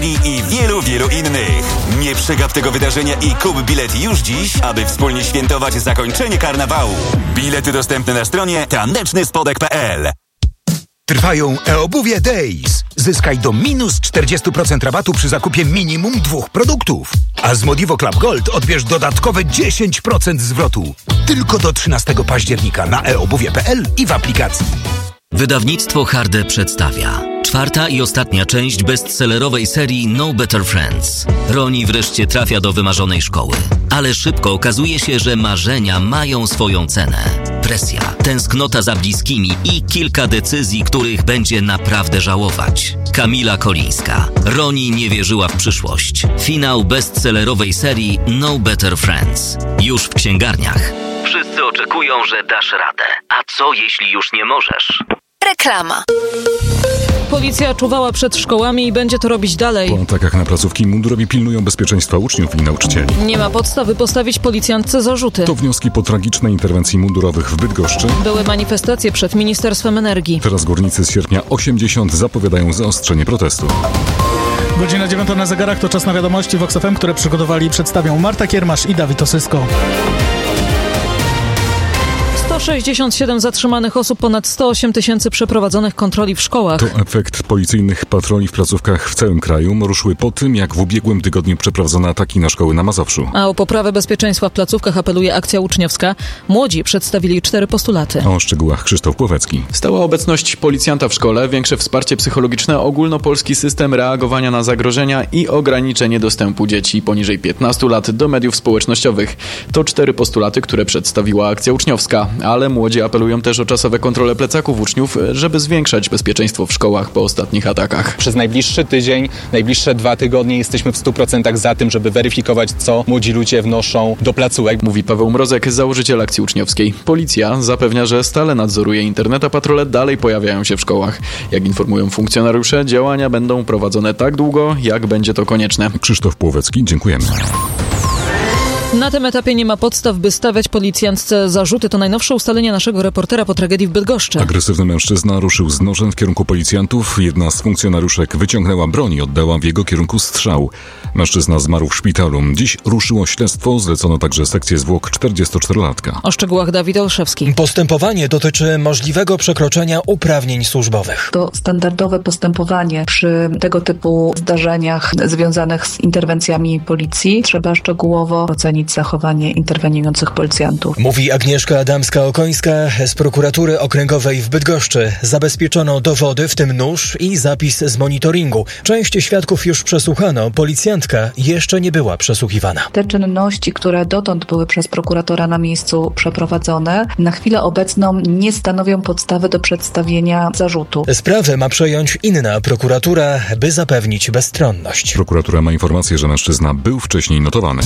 i wielu, wielu innych. Nie przegap tego wydarzenia i kup bilet już dziś, aby wspólnie świętować zakończenie karnawału. Bilety dostępne na stronie tanecznyspodek.pl. Trwają e-obuwie Days. Zyskaj do minus 40% rabatu przy zakupie minimum 2 produktów. A z Modivo Club Gold odbierz dodatkowe 10% zwrotu. Tylko do 13 października na eobuwie.pl i w aplikacji. Wydawnictwo Harde przedstawia 4. i ostatnia część bestsellerowej serii No Better Friends. Roni wreszcie trafia do wymarzonej szkoły. Ale szybko okazuje się, że marzenia mają swoją cenę. Presja, tęsknota za bliskimi i kilka decyzji, których będzie naprawdę żałować. Kamila Kolińska. Roni nie wierzyła w przyszłość. Finał bestsellerowej serii No Better Friends. Już w księgarniach. Wszyscy oczekują, że dasz radę. A co jeśli już nie możesz? Reklama. Policja czuwała przed szkołami i będzie to robić dalej. Po atakach na placówki mundurowi pilnują bezpieczeństwa uczniów i nauczycieli. Nie ma podstawy postawić policjantce zarzuty. To wnioski po tragicznej interwencji mundurowych w Bydgoszczy. Były manifestacje przed Ministerstwem Energii. Teraz górnicy z sierpnia 80 zapowiadają zaostrzenie protestu. Godzina 9 na zegarach, to czas na wiadomości Vox FM, które przygotowali i przedstawią Marta Kiermasz i Dawid Osysko. 167 zatrzymanych osób, ponad 108 tysięcy przeprowadzonych kontroli w szkołach. To efekt policyjnych patroli w placówkach w całym kraju. Ruszyły po tym, jak w ubiegłym tygodniu przeprowadzono ataki na szkoły na Mazowszu. A o poprawę bezpieczeństwa w placówkach apeluje akcja uczniowska. Młodzi przedstawili 4 postulaty. O szczegółach Krzysztof Płowecki. Stała obecność policjanta w szkole, większe wsparcie psychologiczne, ogólnopolski system reagowania na zagrożenia i ograniczenie dostępu dzieci poniżej 15 lat do mediów społecznościowych. To 4 postulaty, które przedstawiła akcja uczniowska. Ale młodzi apelują też o czasowe kontrole plecaków uczniów, żeby zwiększać bezpieczeństwo w szkołach po ostatnich atakach. Przez najbliższy tydzień, najbliższe 2 tygodnie jesteśmy w 100% za tym, żeby weryfikować, co młodzi ludzie wnoszą do placówek. Mówi Paweł Mrozek, założyciel akcji uczniowskiej. Policja zapewnia, że stale nadzoruje internet, a patrole dalej pojawiają się w szkołach. Jak informują funkcjonariusze, działania będą prowadzone tak długo, jak będzie to konieczne. Krzysztof Płowecki, dziękujemy. Na tym etapie nie ma podstaw, by stawiać policjantce zarzuty. To najnowsze ustalenia naszego reportera po tragedii w Bydgoszczy. Agresywny mężczyzna ruszył z nożem w kierunku policjantów. Jedna z funkcjonariuszek wyciągnęła broń i oddała w jego kierunku strzał. Mężczyzna zmarł w szpitalu. Dziś ruszyło śledztwo. Zlecono także sekcję zwłok 44-latka. O szczegółach Dawid Olszewski. Postępowanie dotyczy możliwego przekroczenia uprawnień służbowych. To standardowe postępowanie przy tego typu zdarzeniach związanych z interwencjami policji. Trzeba szczegółowo ocenić zachowanie interweniujących policjantów. Mówi Agnieszka Adamska-Okońska z prokuratury okręgowej w Bydgoszczy. Zabezpieczono dowody, w tym nóż i zapis z monitoringu. Część świadków już przesłuchano. Policjantka jeszcze nie była przesłuchiwana. Te czynności, które dotąd były przez prokuratora na miejscu przeprowadzone, na chwilę obecną nie stanowią podstawy do przedstawienia zarzutu. Sprawę ma przejąć inna prokuratura, by zapewnić bezstronność. Prokuratura ma informację, że mężczyzna był wcześniej notowany.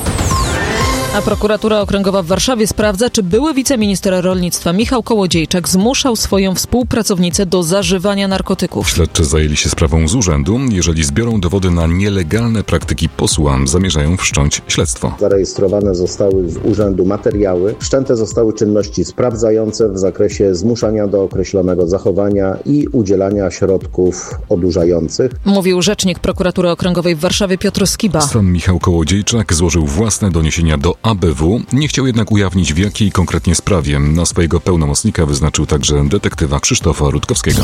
A prokuratura okręgowa w Warszawie sprawdza, czy były wiceminister rolnictwa Michał Kołodziejczak zmuszał swoją współpracownicę do zażywania narkotyków. Śledczy zajęli się sprawą z urzędu. Jeżeli zbiorą dowody na nielegalne praktyki posła, zamierzają wszcząć śledztwo. Zarejestrowane zostały z urzędu materiały. Wszczęte zostały czynności sprawdzające w zakresie zmuszania do określonego zachowania i udzielania środków odurzających. Mówił rzecznik prokuratury okręgowej w Warszawie Piotr Skiba. Sam Michał Kołodziejczak złożył własne doniesienia do ABW. Nie chciał jednak ujawnić, w jakiej konkretnie sprawie. Na swojego pełnomocnika wyznaczył także detektywa Krzysztofa Rutkowskiego.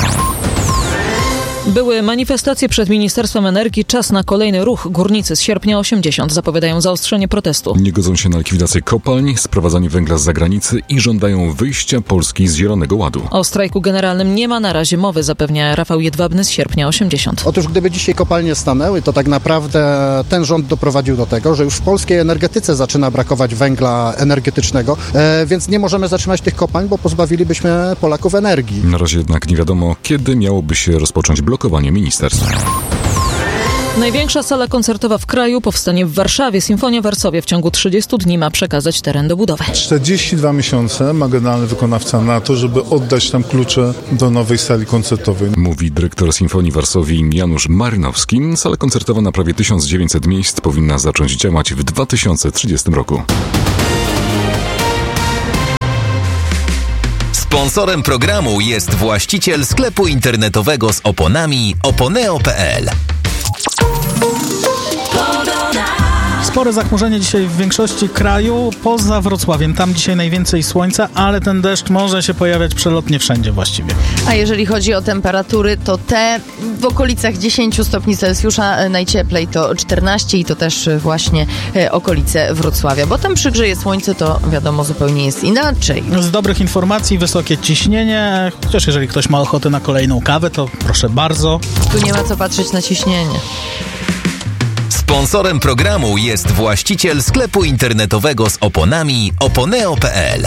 Były manifestacje przed Ministerstwem Energii. Czas na kolejny ruch. Górnicy z sierpnia 80 zapowiadają zaostrzenie protestu. Nie godzą się na likwidację kopalń, sprowadzanie węgla z zagranicy i żądają wyjścia Polski z Zielonego Ładu. O strajku generalnym nie ma na razie mowy, zapewnia Rafał Jedwabny z sierpnia 80. Otóż gdyby dzisiaj kopalnie stanęły, to tak naprawdę ten rząd doprowadził do tego, że już w polskiej energetyce zaczyna brakować węgla energetycznego, więc nie możemy zatrzymać tych kopalń, bo pozbawilibyśmy Polaków energii. Na razie jednak nie wiadomo, kiedy miałoby się rozpocząć blokowanie ministerstwa. Największa sala koncertowa w kraju powstanie w Warszawie. Sinfonia Varsovia w ciągu 30 dni ma przekazać teren do budowy. 42 miesiące ma generalny wykonawca na to, żeby oddać tam klucze do nowej sali koncertowej. Mówi dyrektor Sinfonii Varsovii Janusz Marynowski. Sala koncertowa na prawie 1900 miejsc powinna zacząć działać w 2030 roku. Sponsorem programu jest właściciel sklepu internetowego z oponami oponeo.pl. Spore zachmurzenie dzisiaj w większości kraju, poza Wrocławiem. Tam dzisiaj najwięcej słońca, ale ten deszcz może się pojawiać przelotnie wszędzie właściwie. A jeżeli chodzi o temperatury, to te w okolicach 10 stopni Celsjusza, najcieplej to 14 i to też właśnie okolice Wrocławia. Bo tam przygrzeje słońce, to wiadomo, zupełnie jest inaczej. Z dobrych informacji wysokie ciśnienie, chociaż jeżeli ktoś ma ochotę na kolejną kawę, to proszę bardzo. Tu nie ma co patrzeć na ciśnienie. Sponsorem programu jest właściciel sklepu internetowego z oponami oponeo.pl.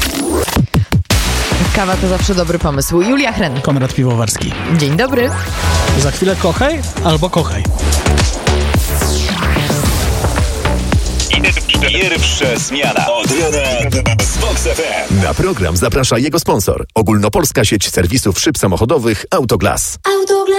Kawa to zawsze dobry pomysł. Julia Hren. Konrad Piwowarski. Dzień dobry. Za chwilę kochaj albo kochaj. Pierwsza zmiana od rana z Vox FM. Na program zaprasza jego sponsor. Ogólnopolska sieć serwisów szyb samochodowych Autoglass.